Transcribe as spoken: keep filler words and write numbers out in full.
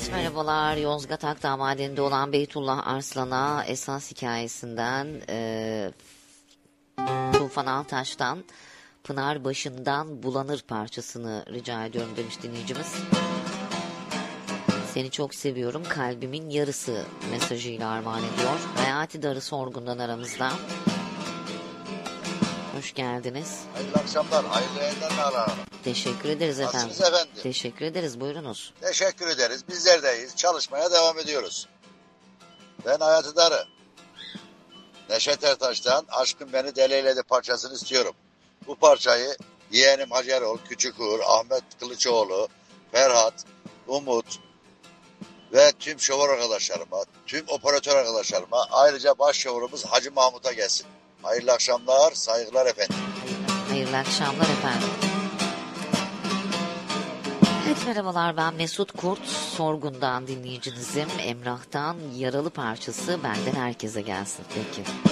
Evet, merhabalar. Yozgat Akdağ Madeni'nde olan Beytullah Arslan'a esas hikayesinden e, Tufan Altaş'tan Pınar Başından Bulanır parçasını rica ediyorum demiş dinleyicimiz. Seni çok seviyorum, kalbimin yarısı mesajıyla armağan ediyor. Hayati Darı Sorgun'dan aramızda. Hoş geldiniz. Hayırlı akşamlar, hayırlı yayınlar. Teşekkür ederiz efendim. Nasılsınız efendim? Teşekkür ederiz, buyurunuz. Teşekkür ederiz, bizler deyiz. Çalışmaya devam ediyoruz. Ben Hayati Darı. Neşet Ertaş'tan Aşkın Beni Deleyledi parçasını istiyorum. Bu parçayı yeğenim Hacı Erol, Küçük Uğur, Ahmet Kılıçoğlu, Ferhat, Umut ve tüm şoför arkadaşlarıma, tüm operatör arkadaşlarıma, ayrıca baş şoförümüz Hacı Mahmut'a gelsin. Hayırlı akşamlar, saygılar efendim. Hayırlı akşamlar efendim. Evet, merhabalar, ben Mesut Kurt. Sorgun'dan dinleyicinizim. Emrah'tan Yaralı parçası benden herkese gelsin. Peki.